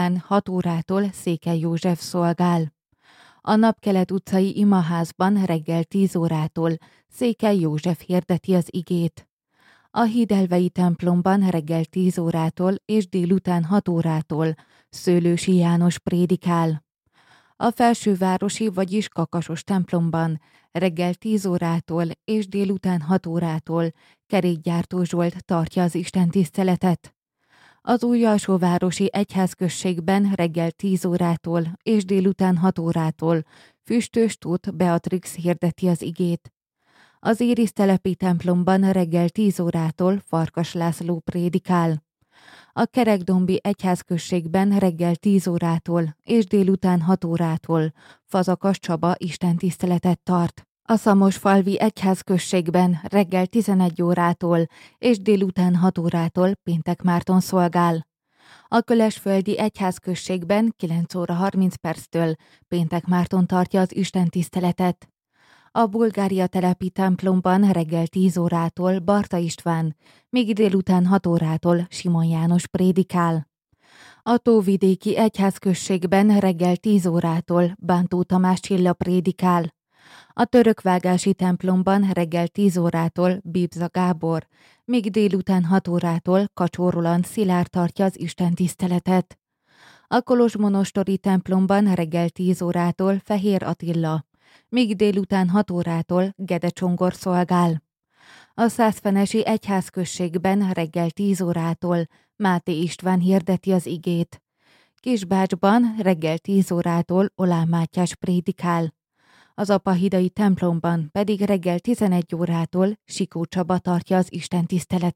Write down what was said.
délután 6 órától Székely József szolgál. A Napkelet utcai imaházban reggel 10 órától Székely József hirdeti az igét. A Hídelvei templomban reggel 10 órától és délután 6 órától Szőlősi János prédikál. A Felsővárosi, vagyis Kakasos templomban reggel 10 órától és délután 6 órától Kerékgyártó Zsolt tartja az istentiszteletet. Az Újalsóvárosi egyházközségben reggel 10 órától és délután 6 órától Füstös Tóth Beatrix hirdeti az igét. Az Érisztelepi templomban reggel 10 órától Farkas László prédikál. A Kerekdombi egyházközségben reggel 10 órától és délután 6 órától Fazakas Csaba istentiszteletet tart. A Szamosfalvi egyházközségben reggel 11 órától és délután 6 órától Péntek Márton szolgál. A Kölesföldi egyházközségben 9 óra 30 perctől Péntek Márton tartja az istentiszteletet. A Bulgária telepi templomban reggel 10 órától Barta István, míg délután 6 órától Simon János prédikál. A Tóvidéki egyházközségben reggel 10 órától Bántó Tamás Csilla prédikál. A Törökvágási templomban reggel 10 órától Bibza Gábor, míg délután 6 órától Kacsó Roland Szilárd tartja az istentiszteletet. A Kolozsmonostori templomban reggel 10 órától Fehér Attila, míg délután 6 órától Gede Csongor szolgál. A Szászfenesi egyházközségben reggel 10 órától Máté István hirdeti az igét. Kisbácsban reggel 10 órától Olán Mátyás prédikál. Az Apahidai templomban pedig reggel 11 órától Sikó Csaba tartja az istentiszteletet.